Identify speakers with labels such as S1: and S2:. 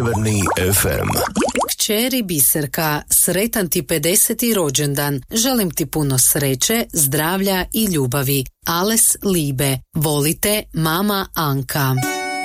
S1: Sjeverni FM.
S2: Kćeri Biserka, sretan ti 50. rođendan. Želim ti puno sreće, zdravlja i ljubavi. Ales Libe. Volite, mama Anka.